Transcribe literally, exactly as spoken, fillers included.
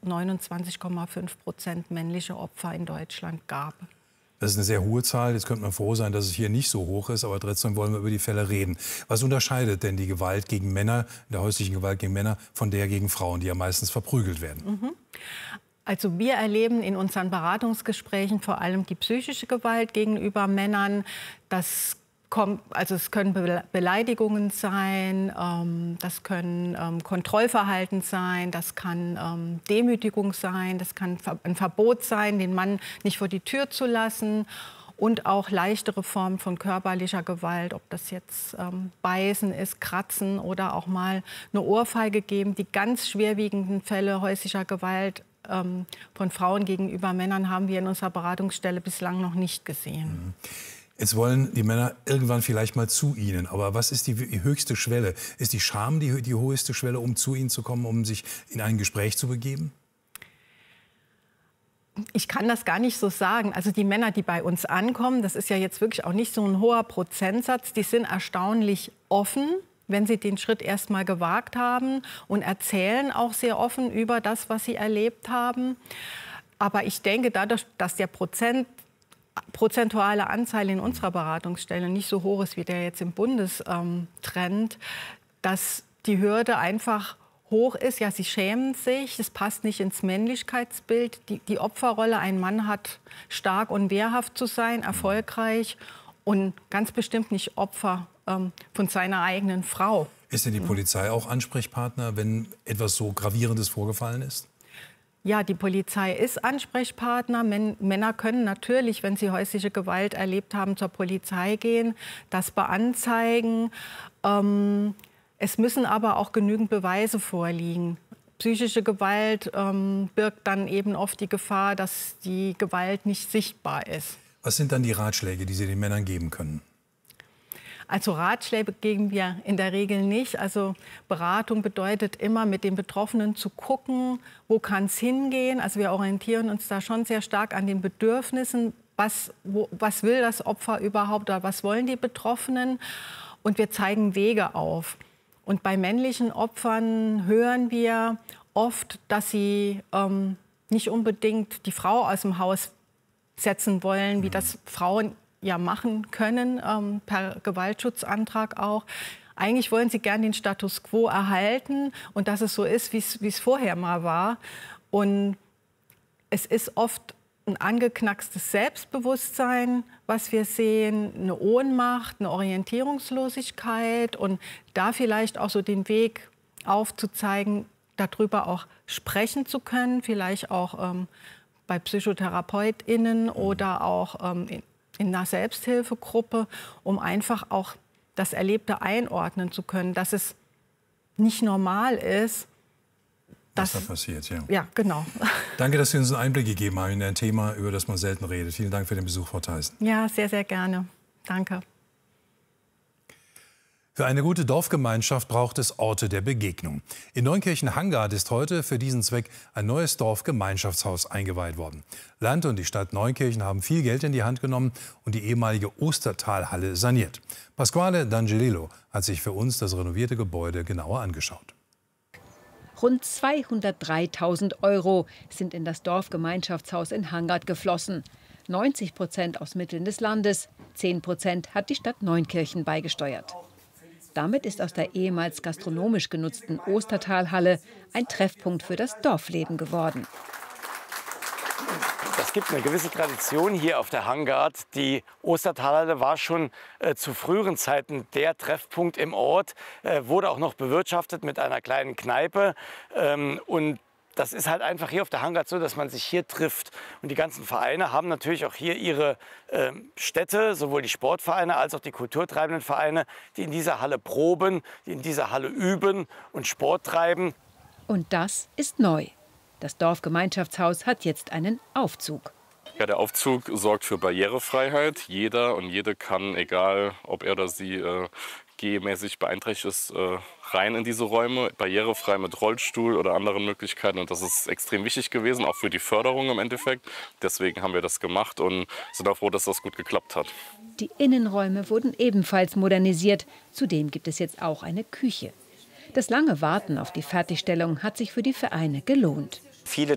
neunundzwanzig Komma fünf Prozent männliche Opfer in Deutschland gab. Das ist eine sehr hohe Zahl. Jetzt könnte man froh sein, dass es hier nicht so hoch ist. Aber trotzdem wollen wir über die Fälle reden. Was unterscheidet denn die Gewalt gegen Männer, der häuslichen Gewalt gegen Männer, von der gegen Frauen, die ja meistens verprügelt werden? Mhm. Also wir erleben in unseren Beratungsgesprächen vor allem die psychische Gewalt gegenüber Männern. Das kommt, also es können Beleidigungen sein, ähm, das können ähm, Kontrollverhalten sein, das kann ähm, Demütigung sein, das kann ein Verbot sein, den Mann nicht vor die Tür zu lassen. Und auch leichtere Formen von körperlicher Gewalt, ob das jetzt ähm, Beißen ist, Kratzen oder auch mal eine Ohrfeige geben. Die ganz schwerwiegenden Fälle häuslicher Gewalt ähm, von Frauen gegenüber Männern haben wir in unserer Beratungsstelle bislang noch nicht gesehen. Jetzt wollen die Männer irgendwann vielleicht mal zu Ihnen. Aber was ist die höchste Schwelle? Ist die Scham die, die höchste Schwelle, um zu Ihnen zu kommen, um sich in ein Gespräch zu begeben? Ich kann das gar nicht so sagen. Also die Männer, die bei uns ankommen, das ist ja jetzt wirklich auch nicht so ein hoher Prozentsatz, die sind erstaunlich offen, wenn sie den Schritt erst mal gewagt haben und erzählen auch sehr offen über das, was sie erlebt haben. Aber ich denke, dadurch, dass der Prozent, prozentuale Anteil in unserer Beratungsstelle nicht so hoch ist wie der jetzt im Bundestrend, dass die Hürde einfach hoch ist. Ja, sie schämen sich, das passt nicht ins Männlichkeitsbild. Die, die Opferrolle, ein Mann hat stark und wehrhaft zu sein, erfolgreich und ganz bestimmt nicht Opfer ähm, von seiner eigenen Frau. Ist denn die Polizei auch Ansprechpartner, wenn etwas so Gravierendes vorgefallen ist? Ja, die Polizei ist Ansprechpartner. Männer können natürlich, wenn sie häusliche Gewalt erlebt haben, zur Polizei gehen, das beanzeigen. Ähm, Es müssen aber auch genügend Beweise vorliegen. Psychische Gewalt ähm, birgt dann eben oft die Gefahr, dass die Gewalt nicht sichtbar ist. Was sind dann die Ratschläge, die Sie den Männern geben können? Also Ratschläge geben wir in der Regel nicht. Also Beratung bedeutet immer, mit den Betroffenen zu gucken, wo kann es hingehen. Also wir orientieren uns da schon sehr stark an den Bedürfnissen. Was, wo, was will das Opfer überhaupt oder was wollen die Betroffenen? Und wir zeigen Wege auf. Und bei männlichen Opfern hören wir oft, dass sie ähm, nicht unbedingt die Frau aus dem Haus setzen wollen, wie das Frauen ja machen können, ähm, per Gewaltschutzantrag auch. Eigentlich wollen sie gern den Status quo erhalten und dass es so ist, wie es vorher mal war. Und es ist oft ein angeknackstes Selbstbewusstsein, was wir sehen, eine Ohnmacht, eine Orientierungslosigkeit und da vielleicht auch so den Weg aufzuzeigen, darüber auch sprechen zu können, vielleicht auch ähm, bei PsychotherapeutInnen oder auch ähm, in, in einer Selbsthilfegruppe, um einfach auch das Erlebte einordnen zu können, dass es nicht normal ist, was da passiert, ja. Ja, genau. Danke, dass Sie uns einen Einblick gegeben haben in ein Thema, über das man selten redet. Vielen Dank für den Besuch, Frau Theissen. Ja, sehr, sehr gerne. Danke. Für eine gute Dorfgemeinschaft braucht es Orte der Begegnung. In Neunkirchen-Hangard ist heute für diesen Zweck ein neues Dorfgemeinschaftshaus eingeweiht worden. Land und die Stadt Neunkirchen haben viel Geld in die Hand genommen und die ehemalige Ostertalhalle saniert. Pasquale D'Angelillo hat sich für uns das renovierte Gebäude genauer angeschaut. Rund zweihundertdreitausend Euro sind in das Dorfgemeinschaftshaus in Hangard geflossen. neunzig Prozent aus Mitteln des Landes, zehn Prozent hat die Stadt Neunkirchen beigesteuert. Damit ist aus der ehemals gastronomisch genutzten Ostertalhalle ein Treffpunkt für das Dorfleben geworden. Es gibt eine gewisse Tradition hier auf der Hangard. Die Ostertalhalle war schon äh, zu früheren Zeiten der Treffpunkt im Ort, äh, wurde auch noch bewirtschaftet mit einer kleinen Kneipe. Ähm, und das ist halt einfach hier auf der Hangard so, dass man sich hier trifft. Und die ganzen Vereine haben natürlich auch hier ihre äh, Stätte, sowohl die Sportvereine als auch die kulturtreibenden Vereine, die in dieser Halle proben, die in dieser Halle üben und Sport treiben. Und das ist neu. Das Dorfgemeinschaftshaus hat jetzt einen Aufzug. Ja, der Aufzug sorgt für Barrierefreiheit. Jeder und jede kann, egal ob er oder sie äh, gehmäßig beeinträchtigt ist, äh, rein in diese Räume, barrierefrei mit Rollstuhl oder anderen Möglichkeiten. Und das ist extrem wichtig gewesen, auch für die Förderung im Endeffekt. Deswegen haben wir das gemacht und sind auch froh, dass das gut geklappt hat. Die Innenräume wurden ebenfalls modernisiert. Zudem gibt es jetzt auch eine Küche. Das lange Warten auf die Fertigstellung hat sich für die Vereine gelohnt. Viele